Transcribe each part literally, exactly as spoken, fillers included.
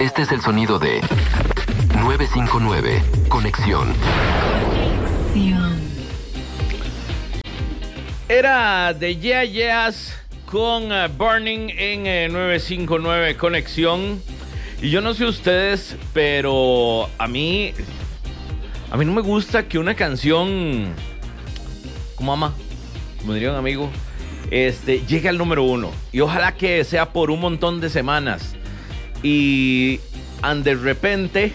Este es el sonido de nueve cinco nueve, Conexión. Conexión. Era de Yeah Yeahs con uh, Burning en eh, nueve cinco nueve Conexión. Y yo no sé ustedes, pero a mí a mí no me gusta que una canción como ama, como diría un amigo, este, llegue al número uno. Y ojalá que sea por un montón de semanas. Y and de repente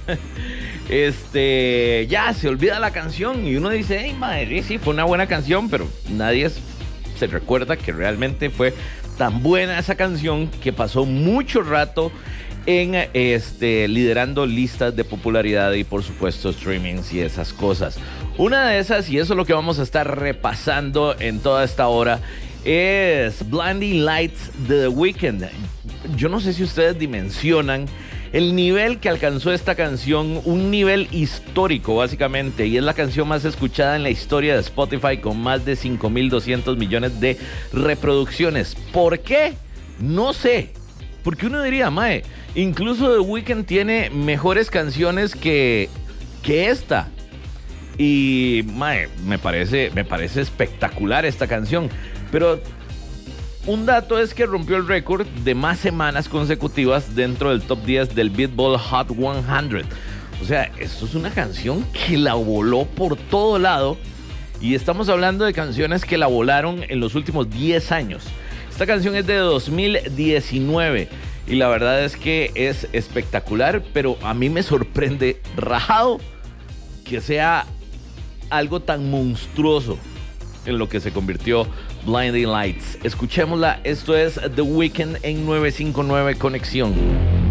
este ya se olvida la canción y uno dice, hey madre, sí, fue una buena canción, pero nadie es, se recuerda que realmente fue tan buena esa canción que pasó mucho rato en este liderando listas de popularidad y por supuesto streamings y esas cosas. Una de esas, y eso es lo que vamos a estar repasando en toda esta hora, es Blinding Lights de The Weeknd. Yo no sé si ustedes dimensionan el nivel que alcanzó esta canción, un nivel histórico básicamente, y es la canción más escuchada en la historia de Spotify con más de cinco mil doscientos millones de reproducciones. ¿Por qué? No sé. Porque uno diría, mae, incluso The Weeknd tiene mejores canciones que, que esta. Y, mae, me parece, me parece espectacular esta canción. Pero un dato es que rompió el récord de más semanas consecutivas dentro del top diez del Billboard Hot cien. O sea, esto es una canción que la voló por todo lado. Y estamos hablando de canciones que la volaron en los últimos diez años. Esta canción es de dos mil diecinueve y la verdad es que es espectacular, pero a mí me sorprende rajado que sea algo tan monstruoso en lo que se convirtió Blinding Lights. Escuchémosla, esto es The Weeknd en nueve cinco nueve Conexión.